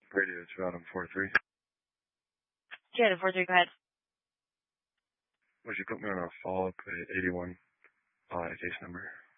Radio, it's Adam 43. Yeah, the 43, go ahead. Would you put me on a follow-up at 81 case number?